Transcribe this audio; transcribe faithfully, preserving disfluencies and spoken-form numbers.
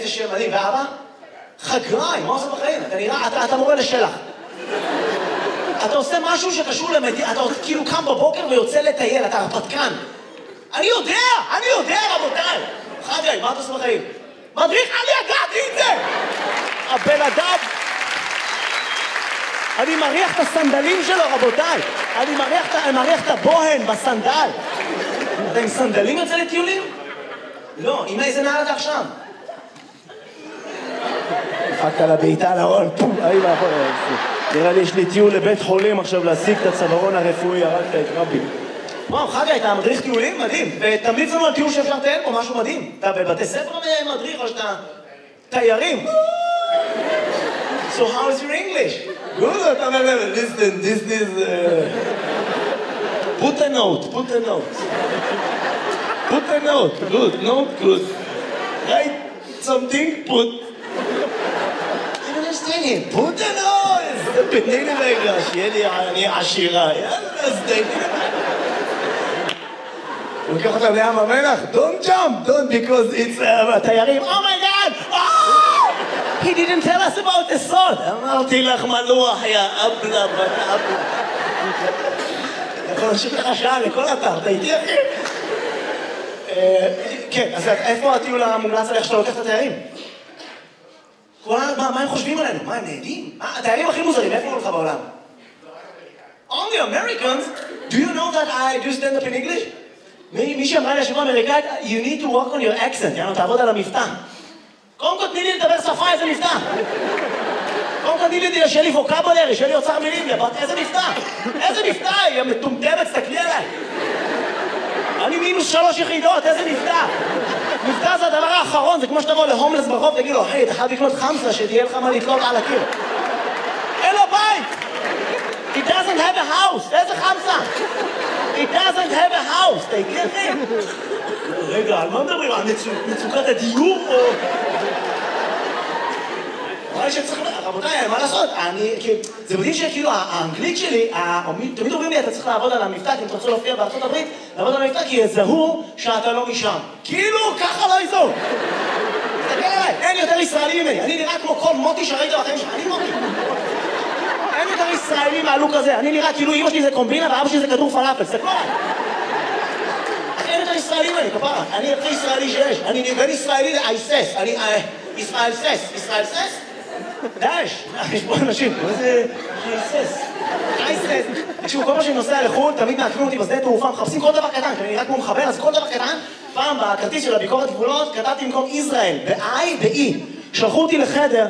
איזה שם מדהים. ואבא? חגריים, מה עושה בחיים? אתה נראה, אתה, אתה מורה לשלח. אתה עושה משהו שקשור למדינה, אתה כאילו קם בבוקר ויוצא לטייל, אתה הרפתקן. אני יודע, אני יודע, רבותיי. חגי, מה אתה עושה בחיים? מדריך, אני ידעתי את זה! הבן אדם... אני מריח את הסנדלים שלו, רבותיי. אני מריח, אני מריח את הבוהן בסנדל. אתה עם סנדלים יוצא לטיולים? לא, עם איזה נעל אתה עכשיו? דפקת לה בעיטה לארון, פום, אי ואחור. נראה לי יש לי טיול לבית חולים עכשיו להשיג את הצווארון הרפואי, הרגת את רבי. וואו, חגי, אתה מדריך טיולים? מדהים. ותמליץ לנו על טיול שאפשר לטייל פה, משהו מדהים. אתה בבתי ספר מדריך או שאתה תיירים? So how is your English? Good, אתה אומר, listen, this is... Put a note, put a note. Put a note, good, note, good. Write something, put... I don't understand him. Put a note! תתני לי רגע, שיהיה לי אני עשירה. יאללה, אז תתני לי. הוא לוקח אותם לים המלח, don't jump, don't, because it's... התיירים, oh my god! Oh! He didn't tell us about the salt. אמרתי לך מלוח, יא אבלה, בת אבלה. אתה יכול להמשיך לך שעה לכל אתר, אתה איתי אחי? כן, אז איפה הטיול המומלץ עליך שאתה לוקח את התיירים? מה הם חושבים עלינו? מה, הם נהדים? התיירים הכי מוזרים, איפה הולך בעולם? Only Americans? Do you know that I do stand up in English? מי שאמרה לי השבוע אמריקאית, you need to work on your accent, יאנו, תעבוד על המבטא. קודם כל תני לי לדבר שפה, איזה מבטא. קודם כל תני לי, שיהיה לי ווקבולרי, שיהיה לי אוצר מילים, איזה מבטא. איזה מבטא, היא מטומטמת, תסתכלי עליי. אני מינוס שלוש יחידות, איזה מבטא. מבטא זה הדבר האחרון, זה כמו שתבוא להומלס ברחוב, תגיד לו, היי, אתה חייב לקנות חמסה, שתהיה לך מה לתלות על הקיר. אין לו בית! He doesn't have a house, איזה חמסה? He doesn't have a house, אתה יקרה אחי? רגע, על מה מדברים? על מצוקת הדיור או... אולי שצריך... רבותיי, מה לעשות? זה מדהים שכאילו האנגלית שלי, תמיד אומרים לי, אתה צריך לעבוד על המבטא, כי אם אתה רוצה להופיע בארצות הברית, לעבוד על המבטא, כי יזהו שאתה לא משם. כאילו, ככה לא יזהו. תסתכל עליי, אין יותר ישראלי ממני. אני נראה כמו כל מוטי שראית בחיים שלך. אני מוטי. אין יותר ישראלי מהלוק הזה. אני נראה כאילו אמא שלי זה קומבינה ואבא שלי זה כדור פלאפל. תסתכלו עליי. אין יותר ישראלי ממני, כפרה. אני הכי ישראלי שיש. אני בין ישראלי לאייסס. אני ישראל סס. ישראל סס? דאש, יש פה אנשים, איזה אייסס, אייסס. תקשיבו, כל מה שאני נוסע לחו"ל, תמיד מעקמים אותי בשדה תעופה, מחפשים כל דבר קטן, כי אני נראה כמו מחבר, אז כל דבר קטן, פעם בכרטיס של הביקורת גבולות, כתבתי במקום ישראל, ב-I, ב-E, שלחו אותי לחדר,